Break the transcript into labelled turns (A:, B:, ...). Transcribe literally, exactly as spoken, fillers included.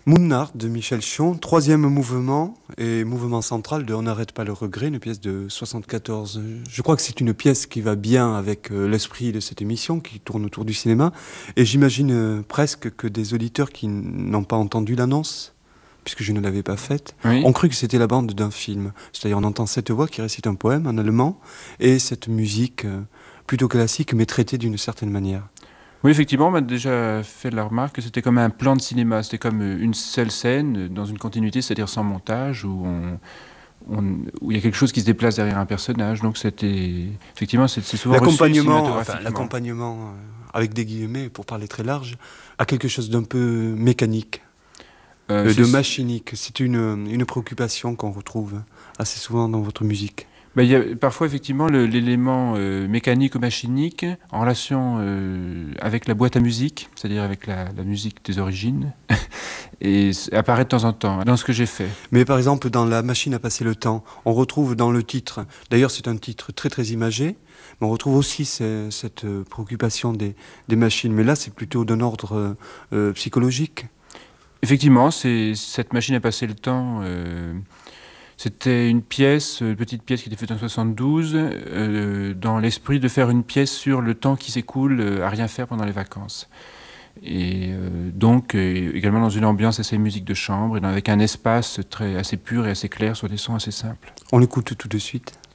A: Moonart de Michel Chion, troisième mouvement et mouvement central de On n'arrête pas le regret, une pièce de soixante-quatorze. Je crois que c'est une pièce qui va bien avec euh, l'esprit de cette émission qui tourne autour du cinéma. Et j'imagine euh, presque que des auditeurs qui n'ont pas entendu l'annonce, puisque je ne l'avais pas faite,
B: Oui.
A: ont cru que c'était la bande d'un film. C'est-à-dire on entend cette voix qui récite un poème en allemand et cette musique euh, plutôt classique mais traitée d'une certaine manière.
B: Oui, effectivement, on m'a déjà fait la remarque que c'était comme un plan de cinéma, c'était comme une seule scène dans une continuité, c'est-à-dire sans montage, où, on, on, où il y a quelque chose qui se déplace derrière un personnage. Donc c'était effectivement c'est, c'est souvent reçu
A: L'accompagnement, enfin,
B: cinématographiquement.
A: l'accompagnement euh, avec des guillemets pour parler très large, a quelque chose d'un peu mécanique,
B: Euh,
A: euh,
B: c'est-
A: de machinique. C'est une, une préoccupation qu'on retrouve assez souvent dans votre musique.
B: Ben, il y a parfois effectivement le- l'élément euh, mécanique ou machinique en relation euh, avec la boîte à musique, c'est-à-dire avec la, la musique des origines, et c- apparaît de temps en temps dans ce que j'ai fait.
A: Mais par exemple, dans La machine à passer le temps, on retrouve dans le titre, d'ailleurs c'est un titre très très imagé, mais on retrouve aussi ce- cette euh, préoccupation des, des machines. Mais là, c'est plutôt d'un ordre euh, euh, psychologique.
B: Effectivement, c'est cette machine à passer le temps. euh, C'était une pièce, une petite pièce qui était faite en soixante-douze, euh, dans l'esprit de faire une pièce sur le temps qui s'écoule euh, à rien faire pendant les vacances. Et euh, donc euh, également dans une ambiance assez musique de chambre, et dans- avec un espace très, assez pur et assez clair sur des sons assez simples.
A: On l'écoute tout de suite.